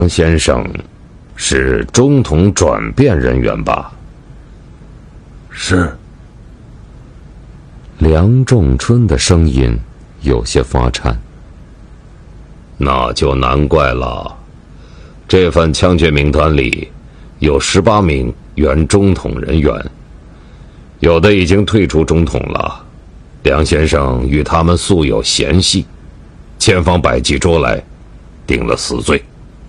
先生是中统转变人员吧？ 是。 梁仲春的声音有些发颤。 那就难怪了，这份枪决名单里有18名原中统人员，有的已经退出中统了。梁先生与他们素有嫌隙，千方百计捉来，定了死罪。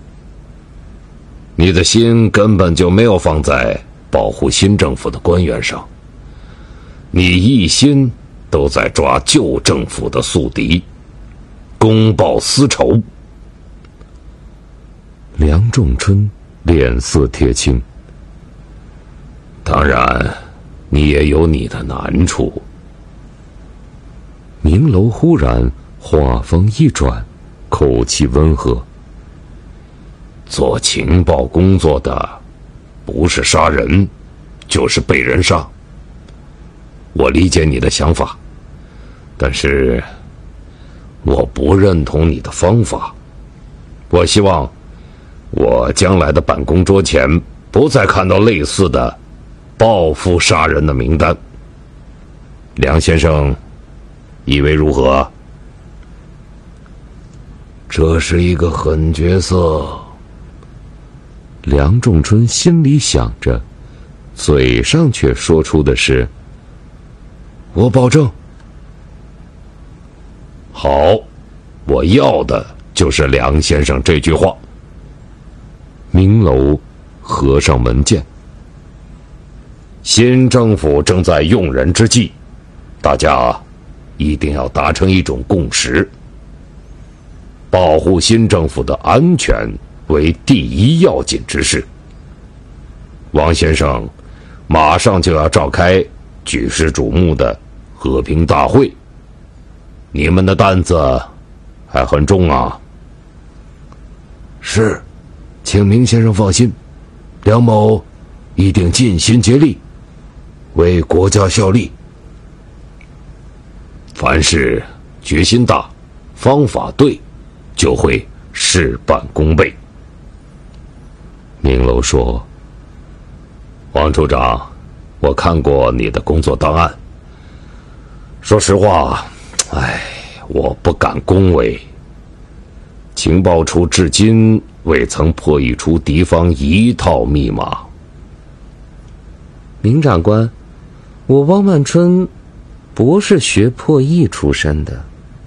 你的心根本就没有放在保护新政府的官员上，你一心都在抓旧政府的宿敌，公报私仇。 梁仲春脸色铁青。 当然，你也有你的难处。 明楼忽然话锋一转，口气温和。 做情报工作的，不是杀人，就是被人杀。我理解你的想法，但是我不认同你的方法。我希望我将来的办公桌前不再看到类似的报复杀人的名单。梁先生以为如何？ 这是一个狠角色。 梁仲春心里想着，嘴上却说出的是： 我保证。 好，我要的就是梁先生这句话。 明楼合上文件。 新政府正在用人之际，大家一定要达成一种共识，保护新政府的安全为第一要紧之事。王先生马上就要召开举世瞩目的和平大会，你们的担子还很重啊。 是，请明先生放心，梁某一定尽心竭力，为国家效力。 凡事决心大，方法对，就会事半功倍。 明楼说： 王处长，我看过你的工作档案，说实话，我不敢恭维。情报处至今未曾破译出敌方一套密码。 明长官，我汪万春不是学破译出身的。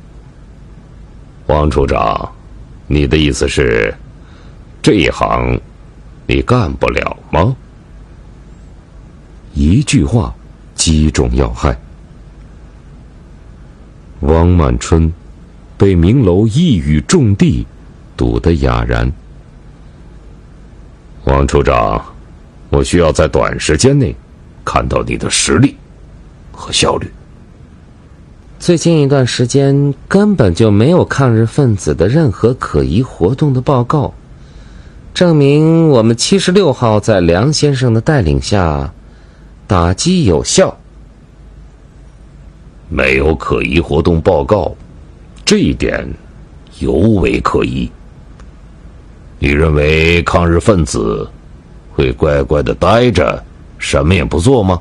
王处长，你的意思是，这一行你干不了吗？ 一句话击中要害。汪万春被明楼一语中的，堵得哑然。 王处长，我需要在短时间内看到你的实力和效率。 最近一段时间根本就没有抗日分子的任何可疑活动的报告，证明我们76号在梁先生的带领下打击有效。 没有可疑活动报告，这一点尤为可疑。你认为抗日分子会乖乖的待着，什么也不做吗？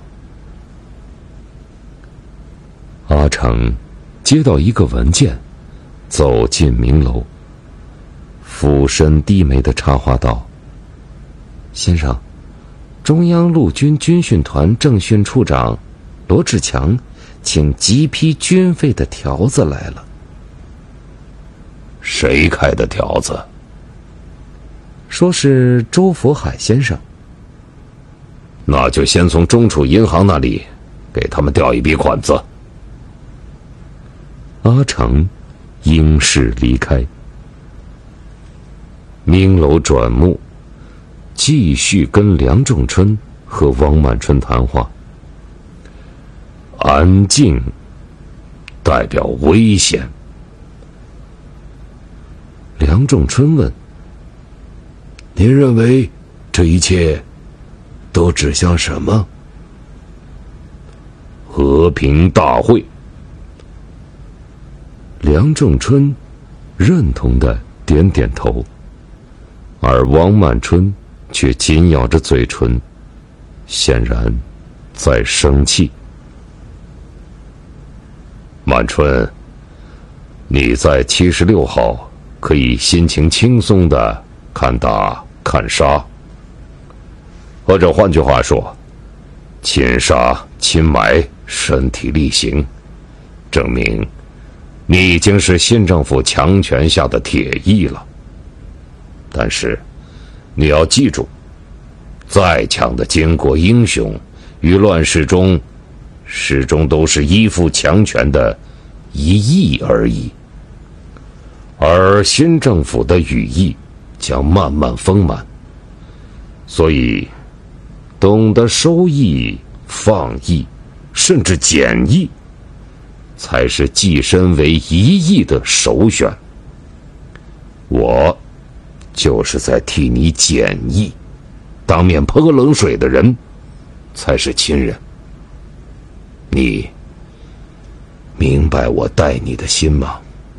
阿成接到一个文件，走进明楼，俯身低眉的插话道：先生，中央陆军军训团政训处长罗志强请急批军费的条子来了。 谁开的条子？ 说是周佛海先生。 那就先从中储银行那里给他们调一笔款子。 阿成应是离开。明楼转目，继续跟梁仲春和汪满春谈话。 安静代表危险。 梁仲春问： 您认为这一切都指向什么？ 和平大会。 梁仲春认同的点点头。 而汪曼春却紧咬着嘴唇，显然在生气。 曼春，你在76号可以心情轻松地看打看杀，或者换句话说，亲杀亲埋，身体力行，证明你已经是新政府强权下的铁翼了。但是你要记住，再强的巾帼英雄于乱世中始终都是依附强权的一翼而已，而新政府的羽翼将慢慢丰满，所以懂得收翼、放翼，甚至减翼，才是跻身为一翼的首选。我就是在替你减翼，当面泼冷水的人才是亲人。你明白我待你的心吗？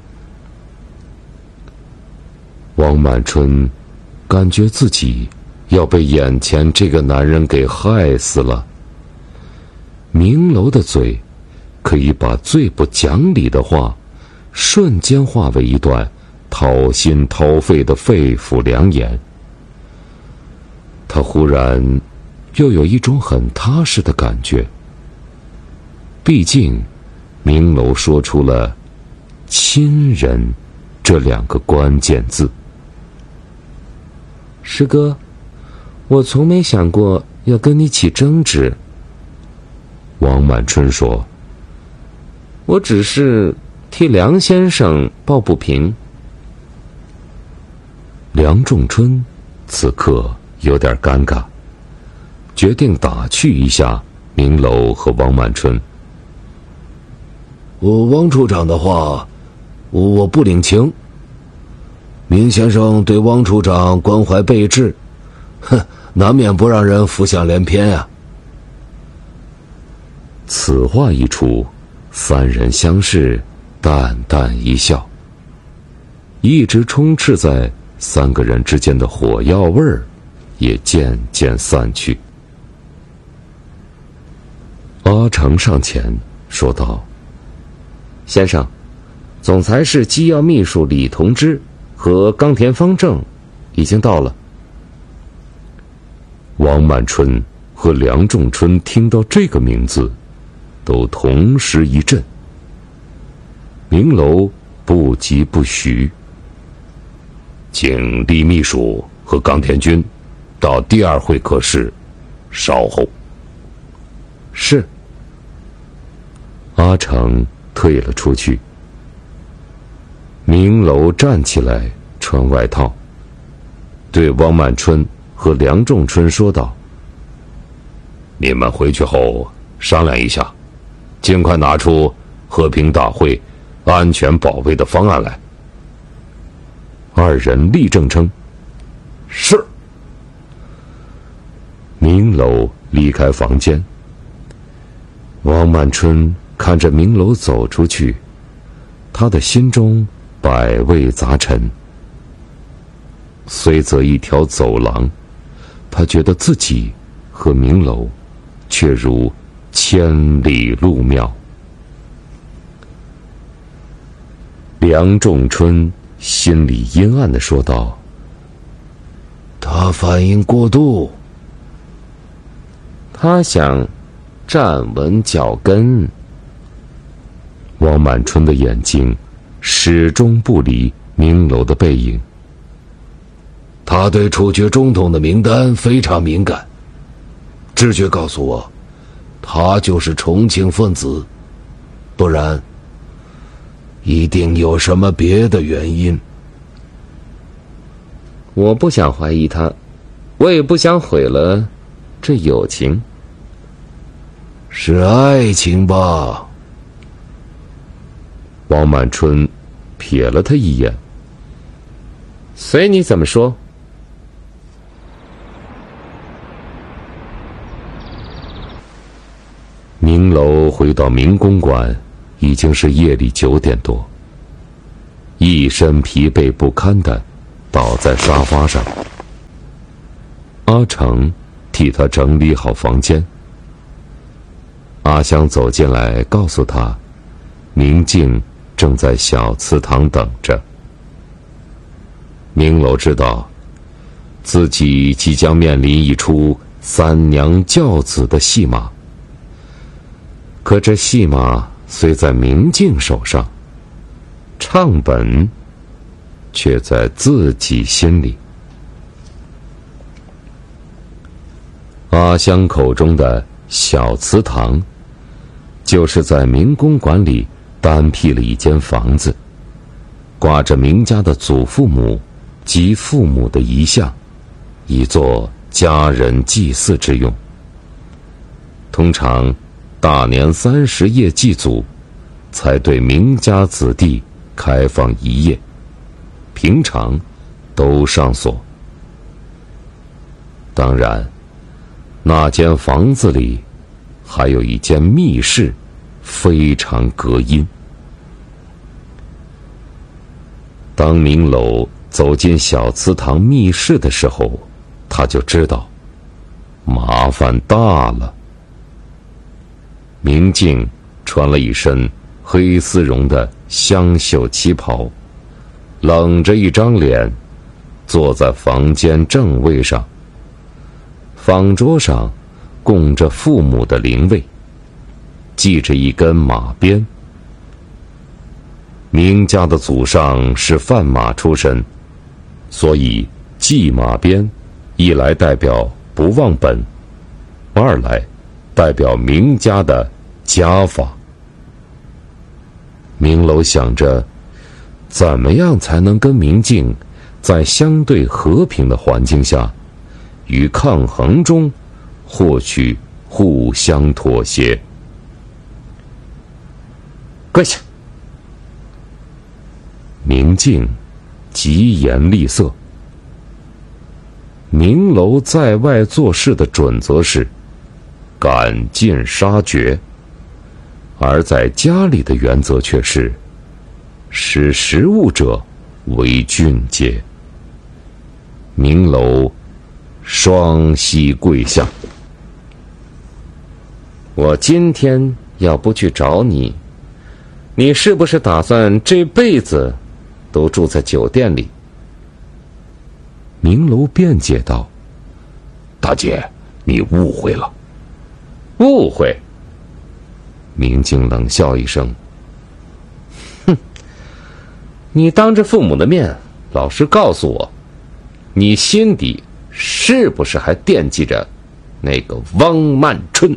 汪曼春感觉自己要被眼前这个男人给害死了。明楼的嘴可以把最不讲理的话瞬间化为一段掏心掏肺的肺腑良言。他忽然又有一种很踏实的感觉，毕竟明楼说出了亲人这2个关键字。 师哥，我从没想过要跟你起争执。 汪曼春说， 我只是替梁先生抱不平。 梁仲春此刻有点尴尬，决定打趣一下明楼和汪曼春。 汪处长的话，我不领情。明先生对汪处长关怀备至，难免不让人浮想联翩啊。 此话一出，3人相视，淡淡一笑。一直充斥在3个人之间的火药味儿也渐渐散去。阿成上前说道：“ 先生，总裁室机要秘书李同之和冈田方正已经到了。” 汪曼春和梁仲春听到这个名字都同时一震。明楼不疾不徐：“ 请李秘书和冈田君到第2会客室稍后。” 是。 阿成退了出去。明楼站起来穿外套，对汪曼春和梁仲春说道：“ 你们回去后商量一下，尽快拿出和平大会安全保卫的方案来。 ”2人立正称：“ 是。” 明楼离开房间。汪曼春看着明楼走出去，他的心中百味杂陈。虽则一条走廊，他觉得自己和明楼却如千里路庙。梁仲春心里阴暗地说道：“ 他反应过度， 他想站稳脚跟。” 汪曼春的眼睛始终不离明楼的背影。 他对处决总统的名单非常敏感，直觉告诉我，他就是重庆分子，不然一定有什么别的原因。 我不想怀疑他，我也不想毁了这友情。 是爱情吧？ 汪曼春瞥了他一眼。 随你怎么说。 明楼回到明公馆，已经是夜里9点多，一身疲惫不堪的倒在沙发上， 阿成替他整理好房间。阿香走进来，告诉他，明镜正在小祠堂等着。明楼知道，自己即将面临一出三娘教子的戏码。可这戏码虽在明镜手上，唱本却在自己心里。阿香口中的小祠堂，就是在明公馆里单辟了一间房子，挂着明家的祖父母及父母的遗像，以作家人祭祀之用。通常大年30夜祭祖，才对明家子弟开放一夜，平常都上锁。当然，那间房子里还有一间密室，非常隔音。当明楼走进小祠堂密室的时候，他就知道麻烦大了。明镜穿了一身黑丝绒的香绣旗袍，冷着一张脸，坐在房间正位上。坊桌上供着父母的灵位，系着一根马鞭。明家的祖上是贩马出身，所以系马鞭，一来代表不忘本，二来代表明家的家法。明楼想着，怎么样才能跟明镜在相对和平的环境下，与抗衡中获取互相妥协。 跪下！ 明镜疾言厉色。明楼在外做事的准则是赶尽杀绝，而在家里的原则却是识时务者为俊杰。明楼双膝跪下。 我今天要不去找你，你是不是打算这辈子都住在酒店里？ 明楼辩解道： 大姐，你误会了。 误会？ 明镜冷笑一声： 哼，你当着父母的面老实告诉我，你心底是不是还惦记着那个汪曼春？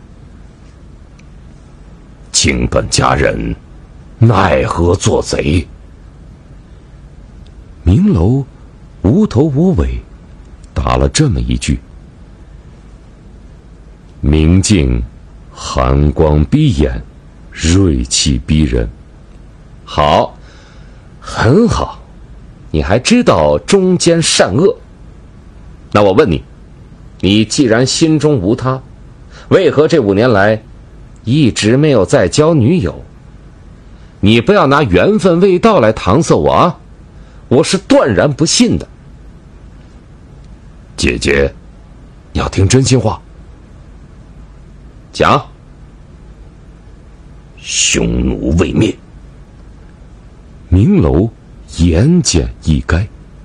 卿本佳人，奈何做贼？ 明楼无头无尾答了这么一句。明镜寒光逼眼，锐气逼人。 好，很好，你还知道中间善恶。那我问你，你既然心中无他，为何这5年来一直没有再交女友？你不要拿缘分未到来搪塞我啊，我是断然不信的。 姐姐，要听真心话。 讲。 匈奴未灭。 明楼言简意赅。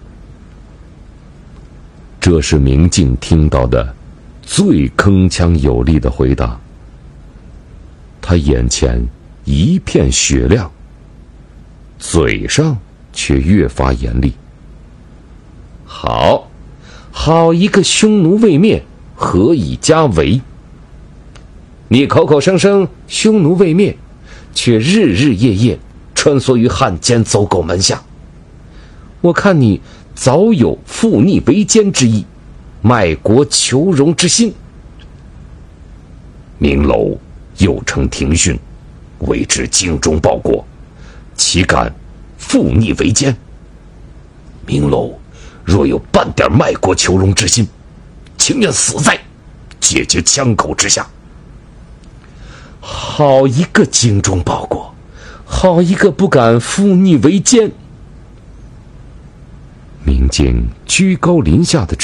这是明镜听到的最铿锵有力的回答。他眼前一片雪亮，嘴上却越发严厉。 好，好一个匈奴未灭，何以家为？你口口声声匈奴未灭，却日日夜夜穿梭于汉奸走狗门下。我看你早有负逆为奸之意，卖国求荣之心。 明楼又承庭训，为之精忠报国，岂敢负逆为奸？明楼若有半点卖国求荣之心，情愿死在姐姐枪口之下。 好一个精忠报国，好一个不敢负逆为奸。 明镜居高临下的